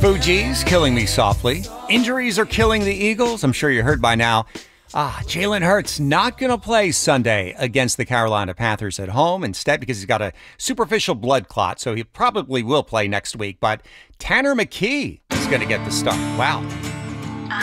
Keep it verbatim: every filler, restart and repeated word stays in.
Fugees, Killing Me Softly. Injuries are killing the Eagles. I'm sure you heard by now. Ah, Jalen Hurts not going to play Sunday against the Carolina Panthers at home instead because he's got a superficial blood clot, so he probably will play next week. But Tanner McKee is going to get the start. Wow.